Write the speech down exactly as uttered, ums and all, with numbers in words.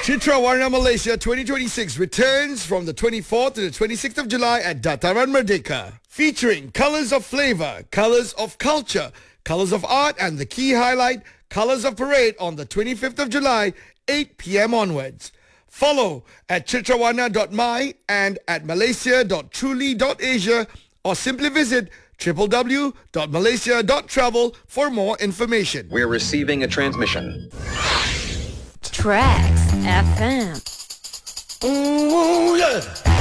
Citra Warna Malaysia twenty twenty-six returns from the twenty-fourth to the twenty-sixth of July at Dataran Merdeka. Featuring Colors of Flavor, Colors of Culture, Colors of Art, and the key highlight, Colors of Parade on the twenty-fifth of July, eight p.m. onwards. Follow at chitrawarna dot my and at malaysia dot truly dot asia or simply visit w w w dot malaysia dot travel for more information. We're receiving a transmission. Tracks F M. Ooh, yeah.